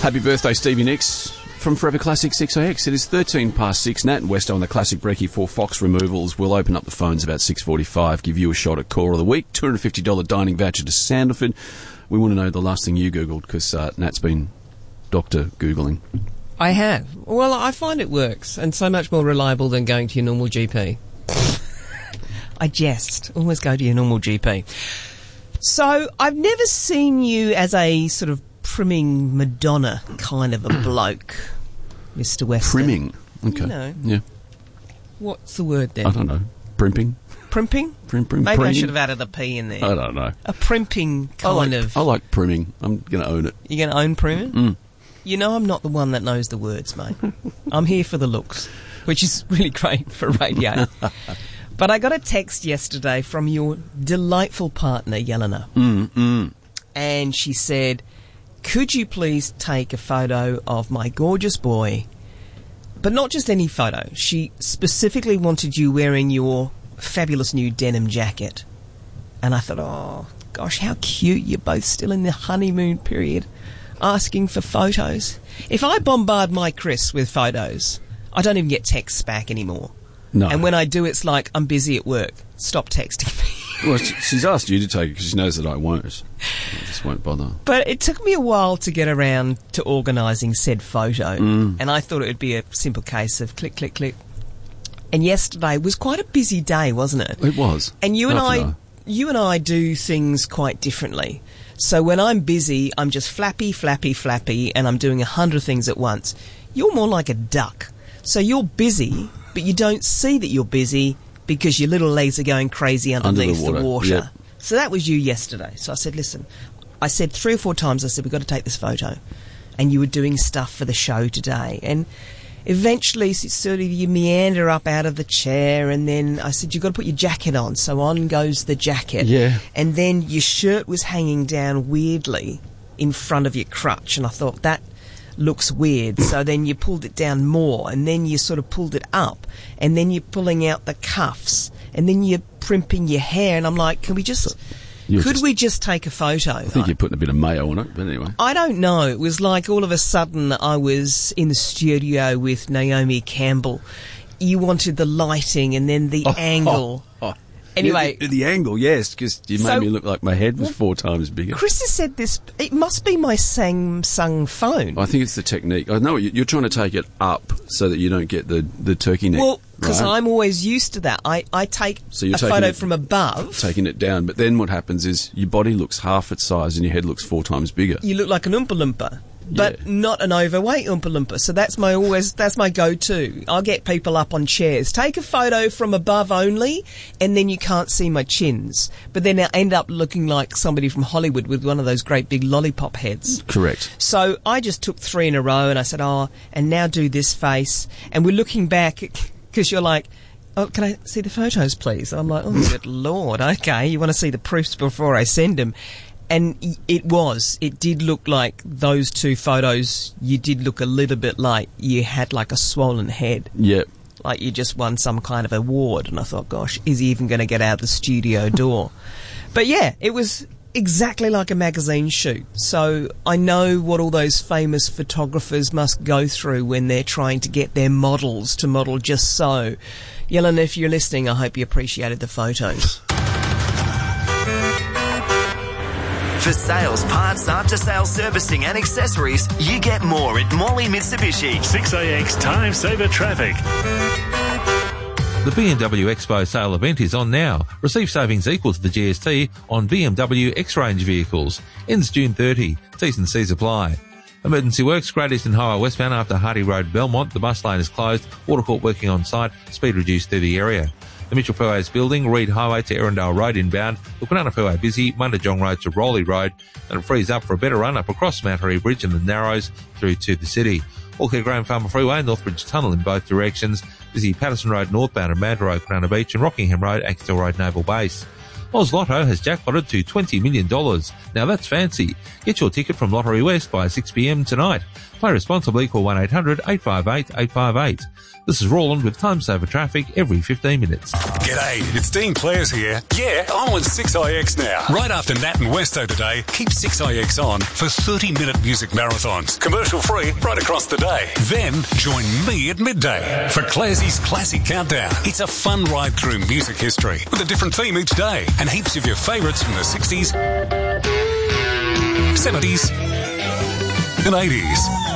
Happy birthday, Stevie Nicks from Forever Classic 6AX. It is 13 past 6. Nat and Westo on the Classic Brekkie for Fox Removals. We'll open up the phones about 6:45, give you a shot at Core of the Week, $250 dining voucher to Sandalford. We want to know the last thing you Googled, because Nat's been Dr. Googling. I have. Well, I find it works, and so much more reliable than going to your normal GP. I jest. Always go to your normal GP. So, I've never seen you as a sort of primming Madonna kind of a bloke, Mr. Weston. Primming? Okay. You know. Yeah. What's the word then? I don't know. Primping? Primping? Maybe Maybe I should have added a P in there. I don't know. A primping kind of... I like primming. I'm going to own it. You're going to own primming? Mm. You know I'm not the one that knows the words, mate. I'm here for the looks, which is really great for radio. But I got a text yesterday from your delightful partner, Yelena. And she said, could you please take a photo of my gorgeous boy? But not just any photo. She specifically wanted you wearing your fabulous new denim jacket. And I thought, oh, gosh, how cute. You're both still in the honeymoon period, asking for photos. If I bombard my Chris with photos, I don't even get texts back anymore. No. And when I do, it's like, I'm busy at work. Stop texting me. Well, she's asked you to take it because she knows that I won't. I just won't bother. But it took me a while to get around to organising said photo. And I thought it would be a simple case of click, click, click. And yesterday was quite a busy day, wasn't it? It was. And you and I do things quite differently. So when I'm busy, I'm just flappy, flappy, flappy, and I'm doing 100 things at once. You're more like a duck. So you're busy, but you don't see that you're busy because your little legs are going crazy underneath the water. Yep. So that was you yesterday. So I said, listen, I said 3 or 4 times, I said, we've got to take this photo. And you were doing stuff for the show today. And eventually, sort of, you meander up out of the chair, and then I said, you've got to put your jacket on. So on goes the jacket. Yeah. And then your shirt was hanging down weirdly in front of your crutch. And I thought, that looks weird. So then you pulled it down more, and then you sort of pulled it up, and then you're pulling out the cuffs, and then you're primping your hair. And I'm like, could we just take a photo? I think you're putting a bit of mayo on it, but anyway. I don't know. It was like all of a sudden I was in the studio with Naomi Campbell. You wanted the lighting and then the angle. Anyway. Yeah, the angle, yes, because you made me look like my head was 4 times bigger. Chris has said this. It must be my Samsung phone. I think it's the technique. I know you're trying to take it up so that you don't get the turkey neck. Well, because right? I'm always used to that. I take a photo from above. Taking it down. But then what happens is your body looks half its size and your head looks 4 times bigger. You look like an Oompa Loompa. But not an overweight Oompa Loompa. So that's my go-to. I'll get people up on chairs. Take a photo from above only, and then you can't see my chins. But then I end up looking like somebody from Hollywood with one of those great big lollipop heads. Correct. So I just took 3 in a row, and I said, and now do this face. And we're looking back, because you're like, oh, can I see the photos, please? And I'm like, oh, good Lord, okay, you want to see the proofs before I send them. And it did look like those 2 photos, you did look a little bit like you had like a swollen head. Yep. Like you just won some kind of award. And I thought, gosh, is he even going to get out the studio door? But yeah, it was exactly like a magazine shoot. So I know what all those famous photographers must go through when they're trying to get their models to model just so. Yelena, if you're listening, I hope you appreciated the photos. For sales, parts, after-sales servicing and accessories, you get more at Morley Mitsubishi. 6AX Time Saver Traffic. The BMW Expo sale event is on now. Receive savings equal to the GST on BMW X-Range vehicles. Ends June 30. T's and C's apply. Emergency works, Great Eastern Highway westbound after Hardy Road, Belmont. The bus lane is closed. Watercourt working on site. Speed reduced through the area. The Mitchell Fairways building, Reed Highway to Erindale Road inbound, the Kwinana Fairway busy, Mundajong Road to Rowley Road, and it frees up for a better run up across Mount Harry Bridge and the Narrows through to the city. Walker Graham Farmer Freeway, Northbridge Tunnel in both directions, busy Patterson Road northbound and Mandurah Road, Kwinana Beach, and Rockingham Road, Axtell Road, Naval Base. Oz Lotto has jackpotted to $20 million. Now that's fancy. Get your ticket from Lottery West by 6 p.m. tonight. Play responsibly. Call 1-800-858-858. This is Roland with Time Saver Traffic every 15 minutes. G'day, it's Dean Clares here. Yeah, I'm on 6IX now. Right after Nat and Westo today, keep 6IX on for 30-minute music marathons. Commercial free right across the day. Then join me at midday for Clares's Classic Countdown. It's a fun ride through music history with a different theme each day and heaps of your favourites from the 60s, 70s and 80s.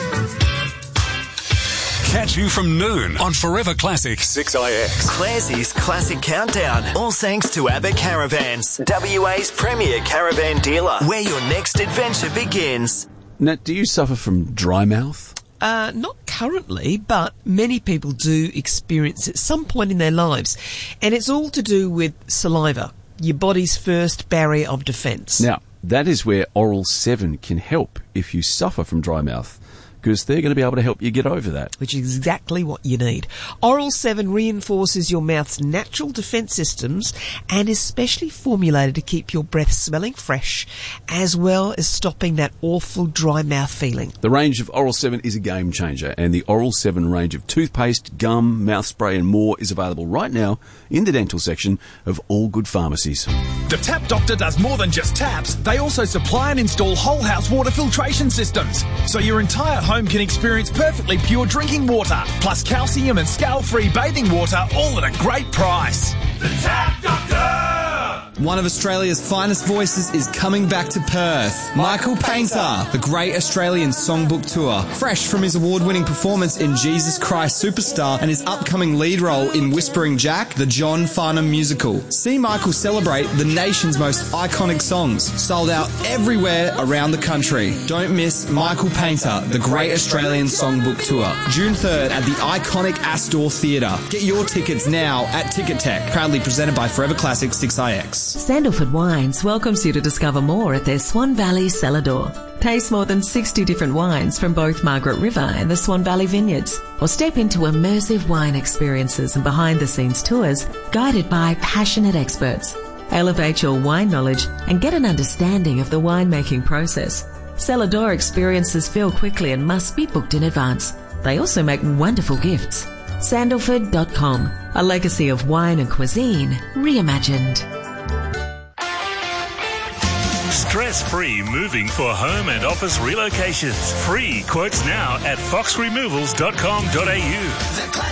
Catch you from noon on Forever Classic 6IX. Clarsey's Classic Countdown. All thanks to Abbott Caravans, WA's premier caravan dealer, where your next adventure begins. Nat, do you suffer from dry mouth? Not currently, but many people do experience it at some point in their lives. And it's all to do with saliva, your body's first barrier of defence. Now, that is where Oral 7 can help if you suffer from dry mouth, because they're going to be able to help you get over that. Which is exactly what you need. Oral 7 reinforces your mouth's natural defence systems and is specially formulated to keep your breath smelling fresh, as well as stopping that awful dry mouth feeling. The range of Oral 7 is a game changer, and the Oral 7 range of toothpaste, gum, mouth spray and more is available right now in the dental section of all good pharmacies. The Tap Doctor does more than just taps. They also supply and install whole house water filtration systems, so your entire home can experience perfectly pure drinking water, plus calcium and scale-free bathing water, all at a great price. The Tap Doctor! One of Australia's finest voices is coming back to Perth. Michael Painter, the Great Australian Songbook Tour. Fresh from his award-winning performance in Jesus Christ Superstar and his upcoming lead role in Whispering Jack, the John Farnham musical. See Michael celebrate the nation's most iconic songs. Sold out everywhere around the country. Don't miss Michael Painter, the Great Australian Songbook Tour. June 3rd at the iconic Astor Theatre. Get your tickets now at Ticket Tech. Proudly presented by Forever Classic 6IX. Sandalford Wines welcomes you to discover more at their Swan Valley cellar door. Taste more than 60 different wines from both Margaret River and the Swan Valley Vineyards, or step into immersive wine experiences and behind-the-scenes tours guided by passionate experts. Elevate your wine knowledge and get an understanding of the winemaking process. Cellar door experiences fill quickly and must be booked in advance. They also make wonderful gifts. Sandalford.com, a legacy of wine and cuisine reimagined. Stress-free moving for home and office relocations. Free quotes now at foxremovals.com.au.